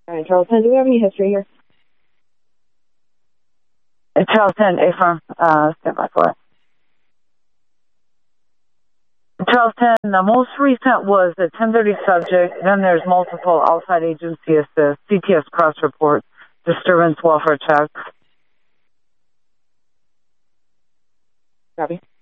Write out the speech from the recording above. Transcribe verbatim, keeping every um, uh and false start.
All right, Charles ten, do we have any history here? Charles ten, A-firm, uh, stand by for it. Charles ten, the most recent was the ten thirty subject, then there's multiple outside agency assist, C T S cross reports, disturbance welfare checks. Copy.